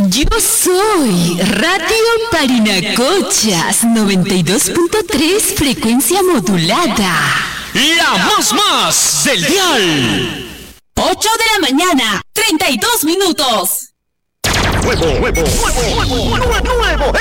Yo soy Radio Parinacochas 92.3 frecuencia modulada. La más del dial. 8 de la mañana, 32 minutos. Nuevo